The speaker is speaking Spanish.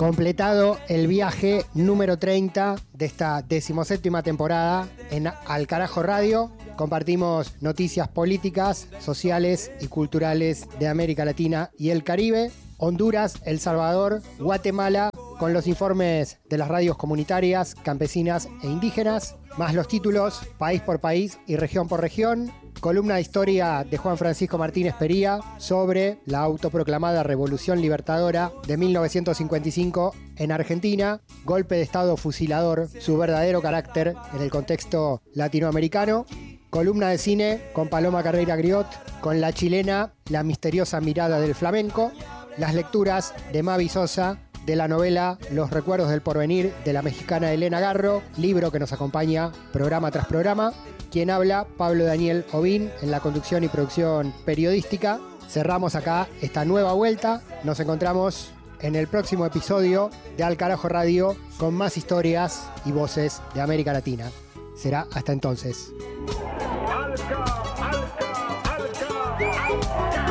Completado el viaje número 30 de esta 17ª temporada en Al Carajo Radio, compartimos noticias políticas, sociales y culturales de América Latina y el Caribe, Honduras, El Salvador, Guatemala, con los informes de las radios comunitarias, campesinas e indígenas, más los títulos país por país y región por región, columna de historia de Juan Francisco Martínez Pería sobre la autoproclamada Revolución Libertadora de 1955 en Argentina, golpe de Estado fusilador, su verdadero carácter en el contexto latinoamericano, columna de cine con Paloma Carreira Griot, con la chilena La misteriosa mirada del flamenco, las lecturas de Mavi Sosa, de la novela Los recuerdos del porvenir de la mexicana Elena Garro, libro que nos acompaña programa tras programa. Quien habla, Pablo Daniel Ovín, en la conducción y producción periodística. Cerramos acá esta nueva vuelta. Nos encontramos en el próximo episodio de Al Carajo Radio con más historias y voces de América Latina. Será hasta entonces. Alca, alca, alca, alca.